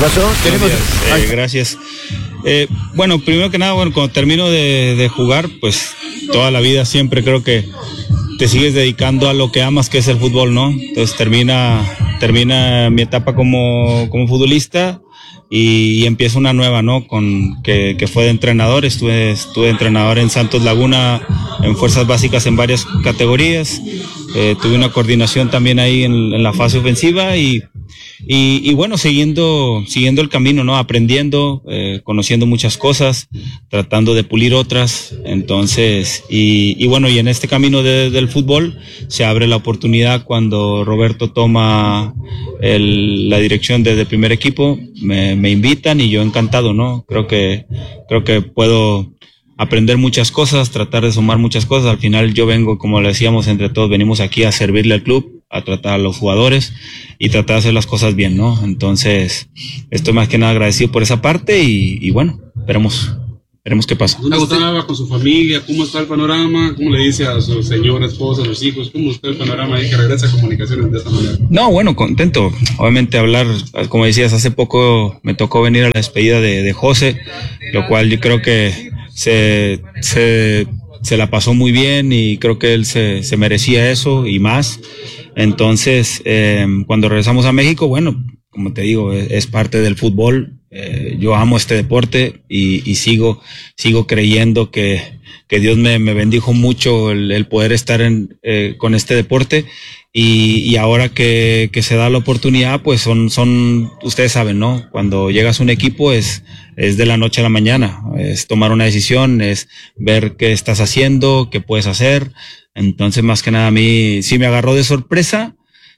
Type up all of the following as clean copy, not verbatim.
pasó? Tenemos... Gracias. Bueno, primero que nada, cuando termino de jugar, pues toda la vida siempre creo que te sigues dedicando a lo que amas, que es el fútbol, ¿no? Entonces termina mi etapa como futbolista y empieza una nueva, ¿no? Que fue de entrenador. Estuve de entrenador en Santos Laguna, en fuerzas básicas en varias categorías. Tuve una coordinación también ahí en la fase ofensiva y bueno, siguiendo el camino, ¿no? Aprendiendo, conociendo muchas cosas, tratando de pulir otras. Entonces, y bueno, y en este camino del fútbol se abre la oportunidad cuando Roberto toma la dirección del primer equipo, me invitan y yo encantado, ¿no? Creo que puedo aprender muchas cosas, tratar de sumar muchas cosas. Al final yo vengo, como le decíamos entre todos, venimos aquí a servirle al club, a tratar a los jugadores y tratar de hacer las cosas bien, ¿no? Entonces, estoy más que nada agradecido por esa parte y bueno, esperemos qué pasa. ¿Dónde estaba con su familia? ¿Cómo está el panorama? ¿Cómo le dice a su señora, esposa, a sus hijos? ¿Cómo está el panorama ahí que regresa a Comunicaciones de esta manera? No, bueno, contento. Obviamente hablar, como decías, hace poco me tocó venir a la despedida de José, lo cual yo creo que se la pasó muy bien y creo que él se merecía eso y más. Entonces, cuando regresamos a México, bueno, como te digo, es parte del fútbol. Yo amo este deporte y sigo creyendo que Dios me bendijo mucho el poder estar con este deporte y ahora que se da la oportunidad, pues son ustedes saben, ¿no? Cuando llegas a un equipo es de la noche a la mañana, es tomar una decisión, es ver qué estás haciendo, qué puedes hacer. Entonces, más que nada, a mí sí me agarró de sorpresa,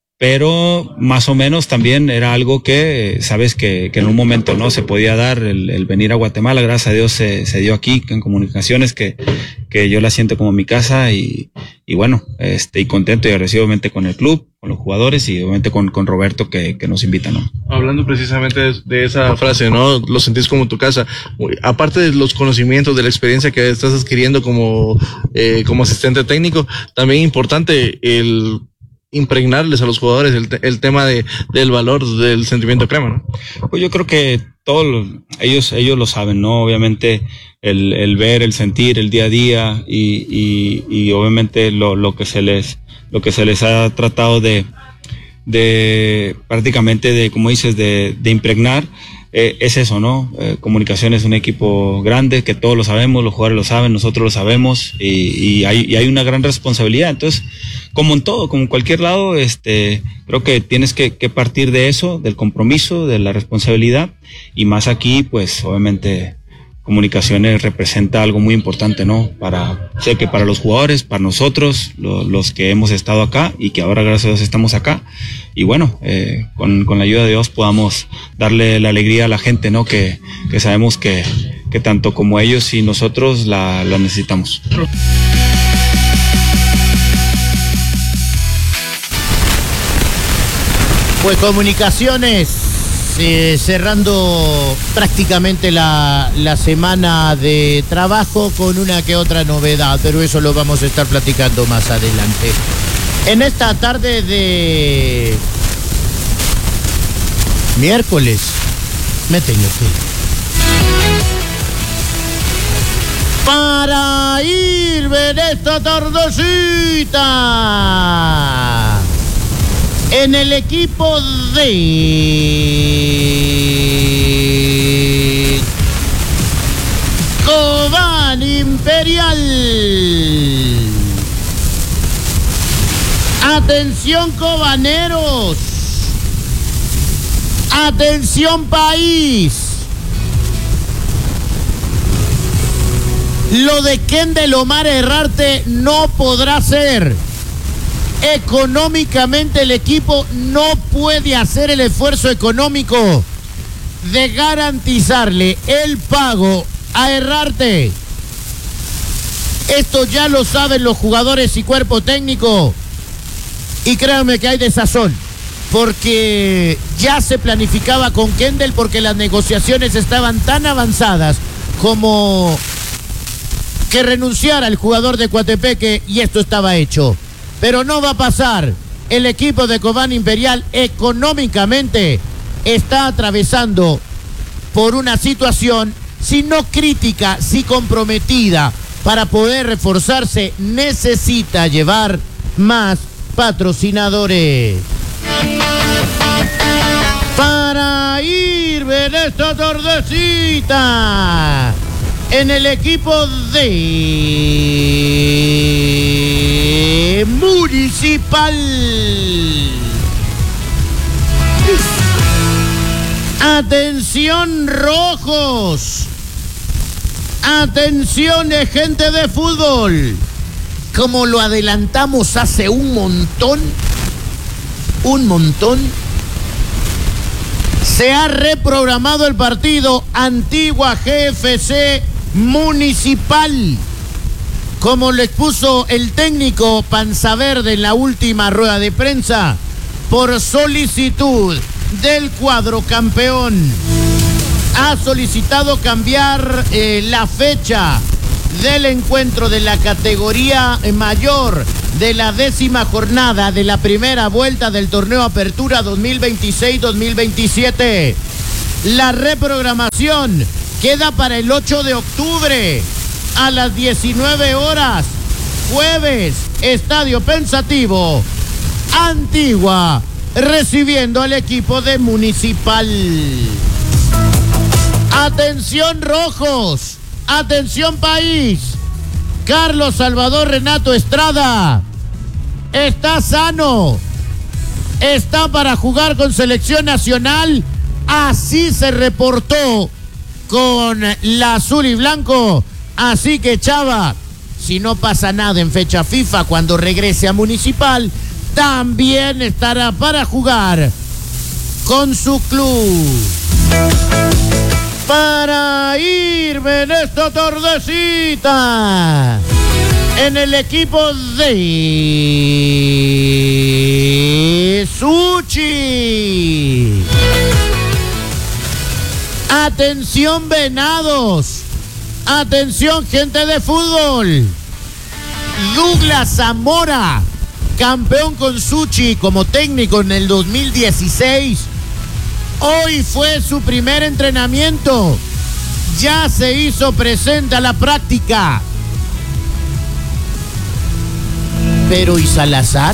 pero más o menos también era algo que, sabes, que en un momento no se podía dar el venir a Guatemala. Gracias a Dios se dio aquí en Comunicaciones, que yo la siento como mi casa y bueno, y contento y agradecido con el club, con los jugadores y obviamente con Roberto que nos invita, ¿no? Hablando precisamente de esa frase, ¿no? Lo sentís como tu casa. Aparte de los conocimientos, de la experiencia que estás adquiriendo como asistente técnico, también importante el impregnarles a los jugadores el tema del valor del sentimiento crema, ¿no? Pues yo creo que todos ellos lo saben, ¿no? Obviamente el ver, el sentir, el día a día y obviamente lo que se les ha tratado de prácticamente de, como dices, de impregnar, es eso, ¿no? Comunicaciones es un equipo grande, que todos lo sabemos, los jugadores lo saben, nosotros lo sabemos y hay una gran responsabilidad. Entonces, como en todo, como en cualquier lado, creo que tienes que partir de eso, del compromiso, de la responsabilidad y más aquí, pues obviamente Comunicaciones representa algo muy importante, ¿no? Sé que para los jugadores, para nosotros, los que hemos estado acá y que ahora gracias a Dios estamos acá y bueno, con la ayuda de Dios podamos darle la alegría a la gente, ¿no? Que sabemos que tanto como ellos y nosotros la necesitamos. Pues Comunicaciones cerrando prácticamente la semana de trabajo con una que otra novedad, pero eso lo vamos a estar platicando más adelante. En esta tarde de miércoles, mételo para ir ver esta tardecita en el equipo de Cobán Imperial. Atención cobaneros, atención país. Lo de Kendel Omar Herrarte no podrá ser. Económicamente el equipo no puede hacer el esfuerzo económico de garantizarle el pago a Herrarte. Esto ya lo saben los jugadores y cuerpo técnico. Y créanme que hay desazón, porque ya se planificaba con Kendel, porque las negociaciones estaban tan avanzadas como que renunciara el jugador de Coatepeque y esto estaba hecho. Pero no va a pasar. El equipo de Cobán Imperial económicamente está atravesando por una situación, si no crítica, si comprometida. Para poder reforzarse necesita llevar más patrocinadores. Para ir en esta tardecita en el equipo de Municipal. Atención rojos. Atención gente de fútbol. Como lo adelantamos hace un montón, se ha reprogramado el partido Antigua GFC Municipal. Como lo expuso el técnico Panzaverde en la última rueda de prensa, por solicitud del cuadro campeón. Ha solicitado cambiar la fecha del encuentro de la categoría mayor de la 10ª jornada de la primera vuelta del torneo Apertura 2026-2027. La reprogramación queda para el 8 de octubre a las 19 horas, jueves, Estadio Pensativo, Antigua, recibiendo al equipo de Municipal. Atención rojos, atención país. Carlos Salvador Renato Estrada está sano, está para jugar con selección nacional. Así se reportó con la azul y blanco. Así que Chava, si no pasa nada en fecha FIFA, cuando regrese a Municipal, también estará para jugar con su club. Para irme en esta tardecita en el equipo de Suchi. Atención Venados, atención gente de fútbol. Douglas Zamora, campeón con Suchi como técnico en el 2016. Hoy fue su primer entrenamiento. Ya se hizo presente a la práctica. Pero ¿y Salazar?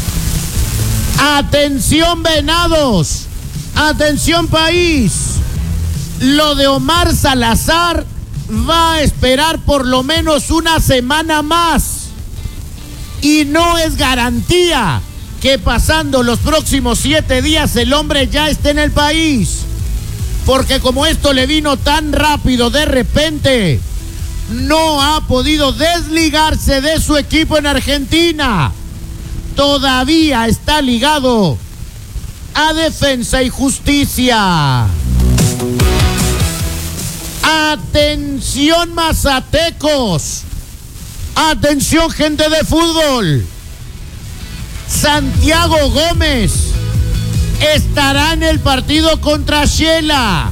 Atención Venados, atención país. Lo de Omar Salazar va a esperar por lo menos una semana más. Y no es garantía que pasando los próximos 7 días el hombre ya esté en el país. Porque como esto le vino tan rápido de repente, no ha podido desligarse de su equipo en Argentina. Todavía está ligado a Defensa y Justicia. Atención mazatecos, atención gente de fútbol. Santiago Gómez estará en el partido contra Shela.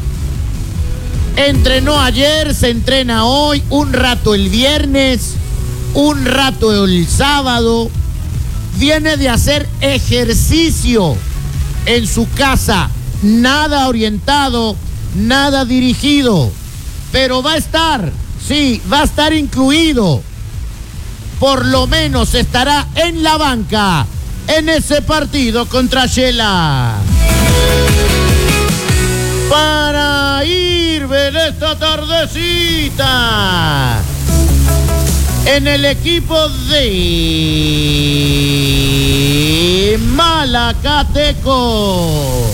Entrenó ayer, se entrena hoy, un rato el viernes, un rato el sábado. Viene de hacer ejercicio en su casa, nada orientado, nada dirigido, pero va a estar, sí, va a estar incluido. Por lo menos estará en la banca en ese partido contra Shela. Para ir en esta tardecita en el equipo de Malacateco.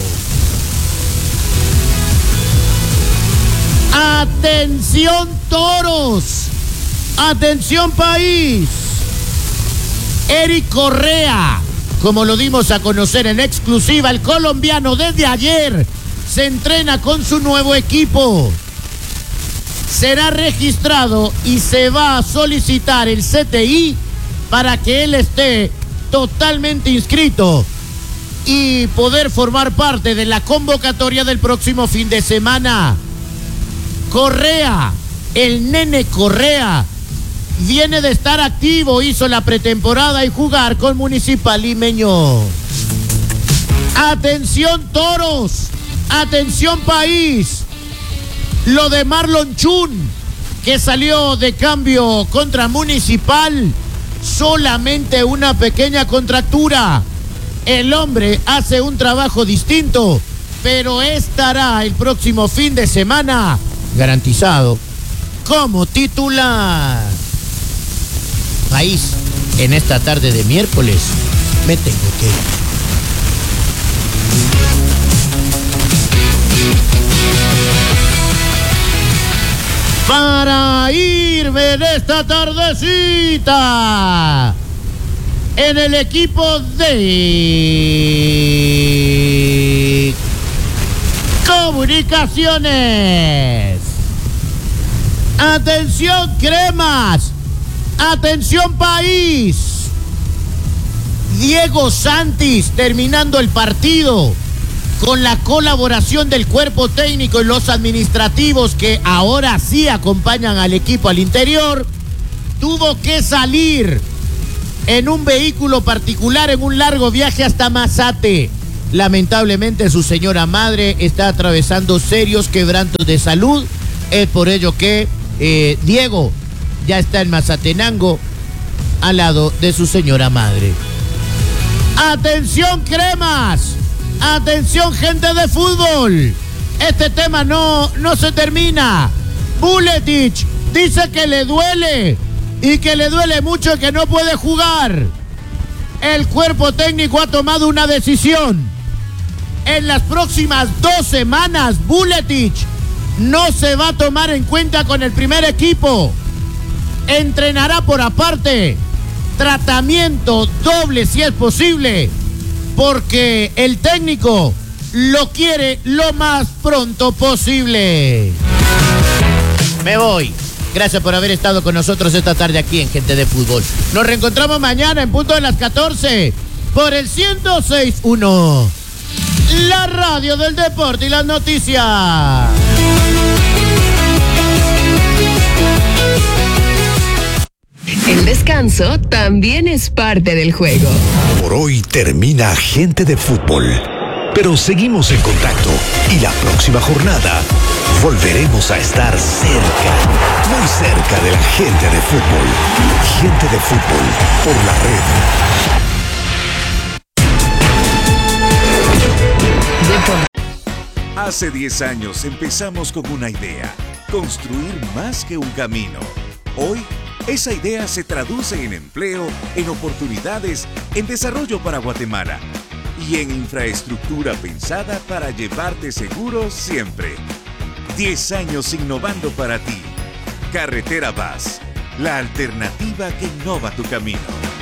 Atención toros, atención país. Eric Correa, como lo dimos a conocer en exclusiva, el colombiano desde ayer se entrena con su nuevo equipo. Será registrado y se va a solicitar el CTI para que él esté totalmente inscrito y poder formar parte de la convocatoria del próximo fin de semana. Correa, el nene Correa, viene de estar activo, hizo la pretemporada y jugar con Municipal Limeño. Atención toros, atención país. Lo de Marlon Chun, que salió de cambio contra Municipal, solamente una pequeña contractura. El hombre hace un trabajo distinto, pero estará el próximo fin de semana garantizado como titular. País, en esta tarde de miércoles me tengo que ir. Para irme en esta tardecita en el equipo de Comunicaciones. Atención cremas, atención país. Diego Santis terminando el partido con la colaboración del cuerpo técnico y los administrativos que ahora sí acompañan al equipo al interior, tuvo que salir en un vehículo particular en un largo viaje hasta Mazate. Lamentablemente su señora madre está atravesando serios quebrantos de salud. Es por ello que Diego ya está en Mazatenango al lado de su señora madre. ¡Atención cremas! ¡Atención gente de fútbol! Este tema no se termina. Vuletic dice que le duele y que le duele mucho y que no puede jugar. El cuerpo técnico ha tomado una decisión. En las próximas 2 semanas, Vuletic no se va a tomar en cuenta con el primer equipo. Entrenará por aparte. Tratamiento doble si es posible, porque el técnico lo quiere lo más pronto posible. Me voy. Gracias por haber estado con nosotros esta tarde aquí en Gente de Fútbol. Nos reencontramos mañana en punto de las 14 por el 106.1. La radio del deporte y las noticias. El descanso también es parte del juego. Por hoy termina Gente de Fútbol, pero seguimos en contacto y la próxima jornada volveremos a estar cerca, muy cerca de la gente de fútbol. Gente de Fútbol por la red. Hace 10 años empezamos con una idea: construir más que un camino. Hoy, esa idea se traduce en empleo, en oportunidades, en desarrollo para Guatemala y en infraestructura pensada para llevarte seguro siempre. 10 años innovando para ti. Carretera VAS, la alternativa que innova tu camino.